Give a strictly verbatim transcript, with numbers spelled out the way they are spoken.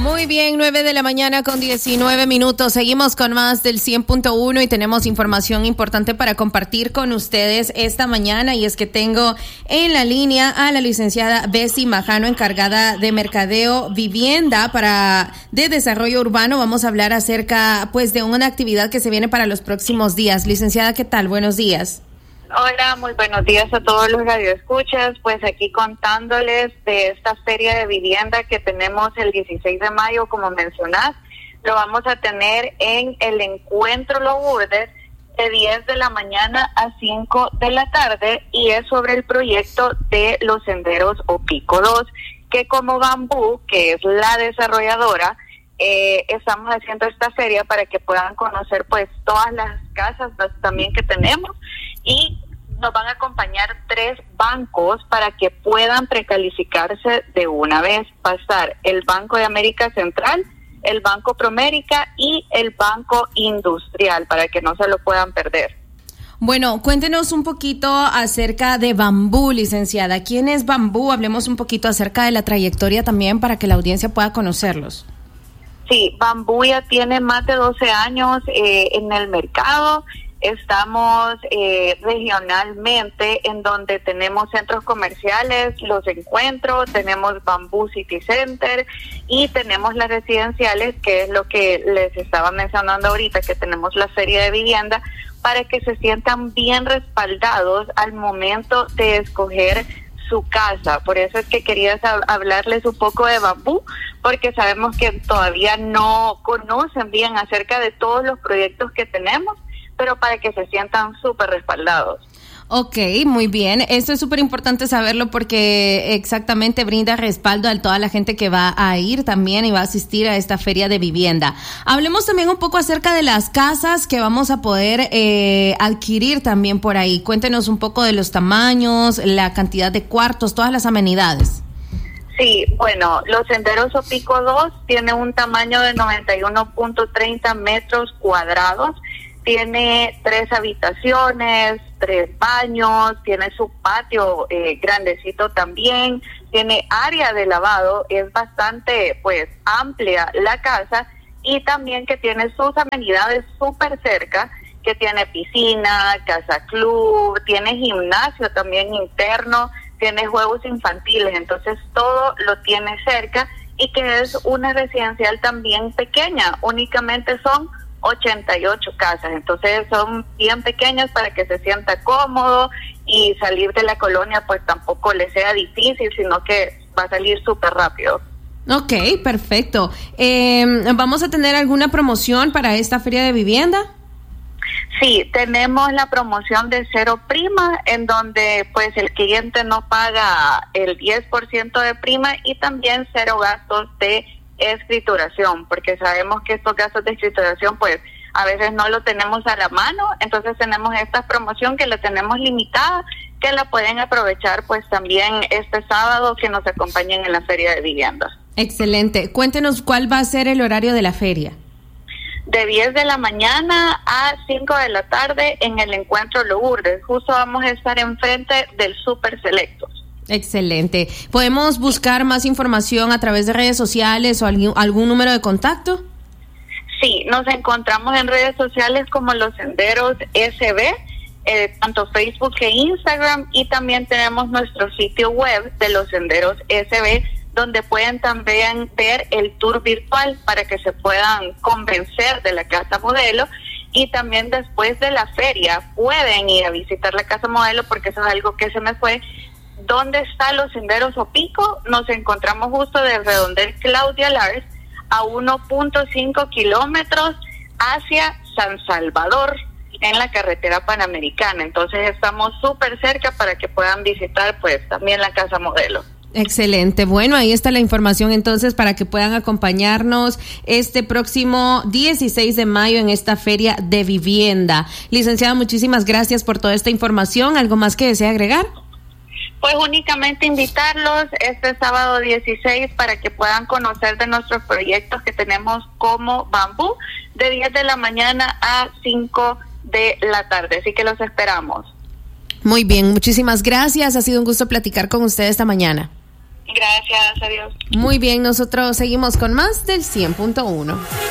Muy bien, nueve de la mañana con diecinueve minutos. Seguimos con más del cien punto uno y tenemos información importante para compartir con ustedes esta mañana, y es que tengo en la línea a la licenciada Bessie Majano, encargada de mercadeo vivienda para de desarrollo urbano. Vamos a hablar acerca pues de una actividad que se viene para los próximos días. Licenciada, ¿qué tal? Buenos días. Hola, muy buenos días a todos los radioescuchas. Pues aquí contándoles de esta feria de vivienda que tenemos el dieciséis de mayo, como mencionás. Lo vamos a tener en el Encuentro Lourdes de diez de la mañana a cinco de la tarde, y es sobre el proyecto de los senderos Opico dos, que como Bambú, que es la desarrolladora, eh, estamos haciendo esta feria para que puedan conocer pues todas las casas también que tenemos. Y nos van a acompañar tres bancos para que puedan precalificarse de una vez. Va a estar el Banco de América Central, el Banco Promérica y el Banco Industrial, para que no se lo puedan perder. Bueno, cuéntenos un poquito acerca de Bambú, licenciada. ¿Quién es Bambú? Hablemos un poquito acerca de la trayectoria también para que la audiencia pueda conocerlos. Sí, Bambú ya tiene más de doce años eh, en el mercado. Estamos eh, regionalmente en donde tenemos centros comerciales, los encuentros, tenemos Bambú City Center y tenemos las residenciales, que es lo que les estaba mencionando ahorita, que tenemos la feria de vivienda, para que se sientan bien respaldados al momento de escoger su casa. Por eso es que quería hablarles un poco de Bambú, porque sabemos que todavía no conocen bien acerca de todos los proyectos que tenemos, pero para que se sientan súper respaldados. Ok, muy bien. Esto es súper importante saberlo porque exactamente brinda respaldo a toda la gente que va a ir también y va a asistir a esta feria de vivienda. Hablemos también un poco acerca de las casas que vamos a poder eh, adquirir también por ahí. Cuéntenos un poco de los tamaños, la cantidad de cuartos, todas las amenidades. Sí, bueno, los senderos Opico dos tiene un tamaño de noventa y uno punto treinta metros cuadrados. Tiene tres habitaciones, tres baños, tiene su patio eh, grandecito también, tiene área de lavado, es bastante pues amplia la casa, y también que tiene sus amenidades súper cerca, que tiene piscina, casa club, tiene gimnasio también interno, tiene juegos infantiles, entonces todo lo tiene cerca, y que es una residencial también pequeña, únicamente son ochenta y ocho casas, entonces son bien pequeñas para que se sienta cómodo, y salir de la colonia pues tampoco le sea difícil, sino que va a salir súper rápido. Ok, perfecto. Eh, ¿Vamos a tener alguna promoción para esta feria de vivienda? Sí, tenemos la promoción de cero prima, en donde pues el cliente no paga el diez por ciento de prima, y también cero gastos de escrituración, porque sabemos que estos gastos de escrituración pues a veces no lo tenemos a la mano, entonces tenemos esta promoción que la tenemos limitada, que la pueden aprovechar pues también este sábado que nos acompañen en la feria de viviendas. Excelente. Cuéntenos cuál va a ser el horario de la feria. De diez de la mañana a cinco de la tarde en el Encuentro Lourdes. Justo vamos a estar enfrente del Super Selectos. Excelente. ¿Podemos buscar más información a través de redes sociales o algún, algún número de contacto? Sí, nos encontramos en redes sociales como Los Senderos S B, eh, tanto Facebook que Instagram, y también tenemos nuestro sitio web de Los Senderos S B, donde pueden también ver el tour virtual para que se puedan convencer de la casa modelo, y también después de la feria pueden ir a visitar la casa modelo, porque eso es algo que se me fue. ¿Dónde están los senderos Opico? Nos encontramos justo de Redondel Claudia Lars, a uno punto cinco kilómetros hacia San Salvador, en la carretera panamericana. Entonces estamos súper cerca para que puedan visitar pues también la casa modelo. Excelente. Bueno, ahí está la información entonces para que puedan acompañarnos este próximo dieciséis de mayo en esta feria de vivienda. Licenciada, muchísimas gracias por toda esta información. ¿Algo más que desea agregar? Pues únicamente invitarlos este sábado dieciséis para que puedan conocer de nuestros proyectos que tenemos como Bambú, de diez de la mañana a cinco de la tarde, así que los esperamos. Muy bien, muchísimas gracias, ha sido un gusto platicar con usted esta mañana. Gracias, adiós. Muy bien, nosotros seguimos con más del cien punto uno.